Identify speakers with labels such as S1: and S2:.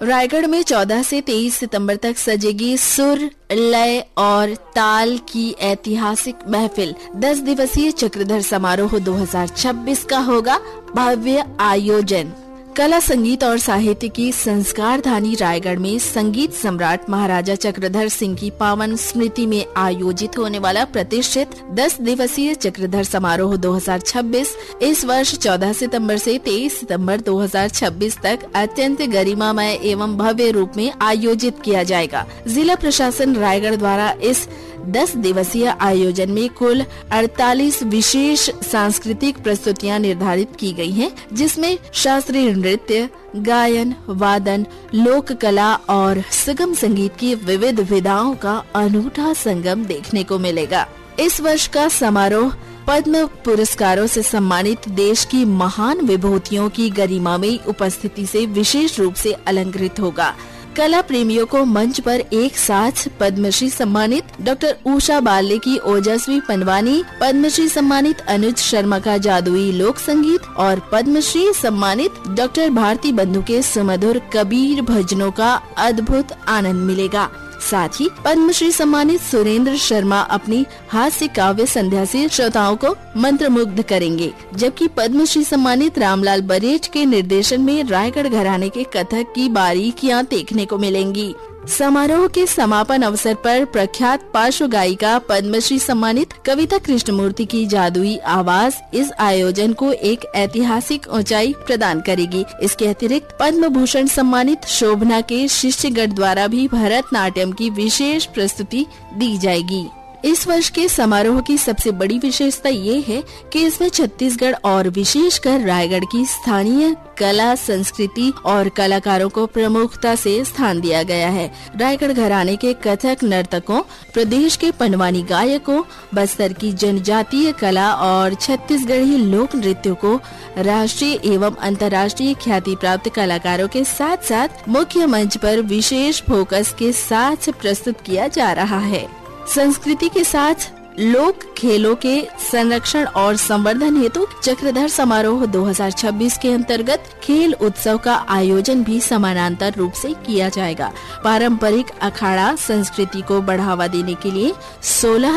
S1: रायगढ़ में 14 से 23 सितंबर तक सजेगी सुर, लय और ताल की ऐतिहासिक महफिल। 10 दिवसीय चक्रधर समारोह 2026 का होगा भव्य आयोजन। कला, संगीत और साहित्य की संस्कारधानी रायगढ़ में संगीत सम्राट महाराजा चक्रधर सिंह की पावन स्मृति में आयोजित होने वाला प्रतिष्ठित 10 दिवसीय चक्रधर समारोह 2026 इस वर्ष 14 सितंबर से 23 सितंबर 2026 तक अत्यंत गरिमामय एवं भव्य रूप में आयोजित किया जाएगा। जिला प्रशासन रायगढ़ द्वारा इस 10 दिवसीय आयोजन में कुल 48 विशेष सांस्कृतिक प्रस्तुतियां निर्धारित की गई हैं, जिसमें शास्त्रीय नृत्य, गायन, वादन, लोक कला और सुगम संगीत की विविध विधाओं का अनूठा संगम देखने को मिलेगा। इस वर्ष का समारोह पद्म पुरस्कारों से सम्मानित देश की महान विभूतियों की गरिमामयी उपस्थिति से विशेष रूप से अलंकृत होगा। कला प्रेमियों को मंच पर एक साथ पद्मश्री सम्मानित डॉक्टर उषा बाले की ओजस्वी पंडवानी, पद्मश्री सम्मानित अनुज शर्मा का जादुई लोक संगीत और पद्मश्री सम्मानित डॉक्टर भारती बंधु के सुमधुर कबीर भजनों का अद्भुत आनंद मिलेगा। साथ ही पद्मश्री सम्मानित सुरेंद्र शर्मा अपनी हास्य काव्य संध्या से श्रोताओं को मंत्रमुग्ध करेंगे, जबकि पद्मश्री सम्मानित रामलाल बरेठ के निर्देशन में रायगढ़ घराने के कथक की बारीकियां देखने को मिलेंगी। समारोह के समापन अवसर पर प्रख्यात पार्श्व गायिका पद्मश्री सम्मानित कविता कृष्णमूर्ति की जादुई आवाज इस आयोजन को एक ऐतिहासिक ऊंचाई प्रदान करेगी। इसके अतिरिक्त पद्म भूषण सम्मानित शोभना के शिष्यगढ़ द्वारा भी भरतनाट्यम की विशेष प्रस्तुति दी जाएगी। इस वर्ष के समारोह की सबसे बड़ी विशेषता ये है कि इसमें छत्तीसगढ़ और विशेषकर रायगढ़ की स्थानीय कला, संस्कृति और कलाकारों को प्रमुखता से स्थान दिया गया है। रायगढ़ घराने के कथक नर्तकों, प्रदेश के पंडवानी गायकों, बस्तर की जनजातीय कला और छत्तीसगढ़ी लोक नृत्यों को राष्ट्रीय एवं अंतर्राष्ट्रीय ख्याति प्राप्त कलाकारों के साथ साथ मुख्य मंच पर विशेष फोकस के साथ प्रस्तुत किया जा रहा है। संस्कृति के साथ लोक खेलों के संरक्षण और संवर्धन हेतु चक्रधर समारोह 2026 के अंतर्गत खेल उत्सव का आयोजन भी समानांतर रूप से किया जाएगा। पारंपरिक अखाड़ा संस्कृति को बढ़ावा देने के लिए 16